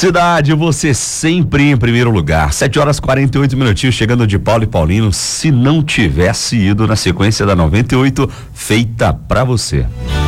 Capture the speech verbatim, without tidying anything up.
Cidade, você sempre em primeiro lugar. sete horas e quarenta e oito minutinhos, chegando de Paulo e Paulino. Se não tivesse ido na sequência da noventa e oito, feita pra você.